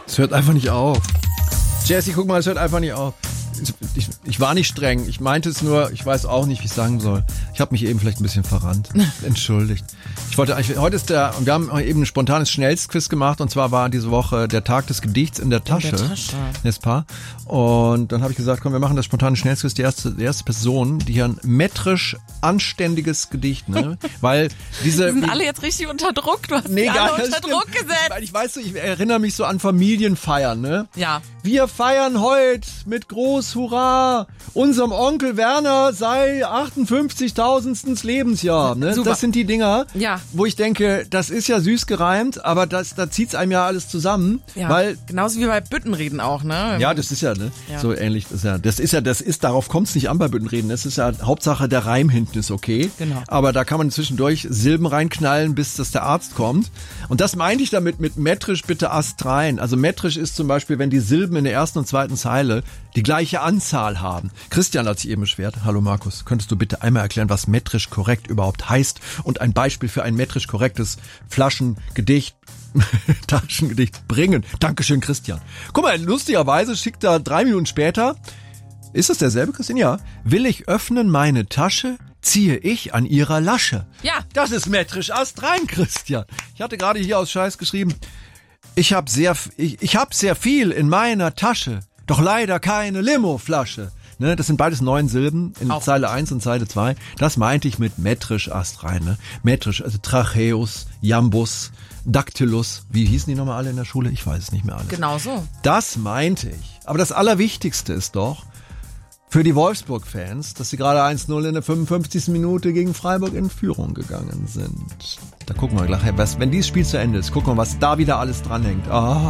Es hört einfach nicht auf. Jessie, guck mal, es hört einfach nicht auf. Ich war nicht streng. Ich meinte es nur, ich weiß auch nicht, wie ich sagen soll. Ich habe mich eben vielleicht ein bisschen verrannt. Entschuldigt. Ich wollte eigentlich, heute ist wir haben eben ein spontanes Schnellsquiz gemacht und zwar war diese Woche der Tag des Gedichts in der Tasche. N'est-ce pas? Und dann habe ich gesagt, komm, wir machen das spontane Schnellsquiz. Die erste Person, die hier ein metrisch anständiges Gedicht, ne? Weil diese... Die sind alle jetzt richtig unter Druck. Du hast sie alle unter Druck gesetzt. Ich weiß, ich erinnere mich so an Familienfeiern, ne? Ja. Wir feiern heute mit groß Hurra unserem Onkel Werner sei 58.000. Lebensjahr. Ne? Super. Das sind die Dinger, ja, wo ich denke, das ist ja süß gereimt, aber da zieht's einem ja alles zusammen. Ja. Weil, genauso wie bei Büttenreden auch, ne? Ja, das ist ja, ne? Ja. So ähnlich. Darauf kommt's nicht an bei Büttenreden. Das ist ja Hauptsache der Reim hinten ist okay. Genau. Aber da kann man zwischendurch Silben reinknallen, bis dass der Arzt kommt. Und das meinte ich damit mit metrisch bitte astrein. Also metrisch ist zum Beispiel, wenn die Silben in der ersten und zweiten Zeile die gleiche Anzahl haben. Christian hat sich eben beschwert. Hallo Markus, könntest du bitte einmal erklären, was metrisch korrekt überhaupt heißt und ein Beispiel für ein metrisch korrektes Flaschengedicht, Taschengedicht bringen? Dankeschön, Christian. Guck mal, lustigerweise schickt er 3 Minuten später, ist das derselbe Christian? Ja. Will ich öffnen meine Tasche, ziehe ich an ihrer Lasche. Ja. Das ist metrisch astrein, Christian. Ich hatte gerade hier aus Scheiß geschrieben, ich hab sehr viel in meiner Tasche, doch leider keine Limoflasche. Ne, das sind beides 9 Silben in auch Zeile 1 und Zeile 2. Das meinte ich mit metrisch astrein. Ne? Metrisch, also Tracheus, Jambus, Dactylus. Wie hießen die nochmal alle in der Schule? Ich weiß es nicht mehr alles. Genau so. Das meinte ich. Aber das Allerwichtigste ist doch, für die Wolfsburg-Fans, dass sie gerade 1-0 in der 55. Minute gegen Freiburg in Führung gegangen sind. Da gucken wir gleich, wenn dieses Spiel zu Ende ist, gucken wir, was da wieder alles dranhängt. Ah.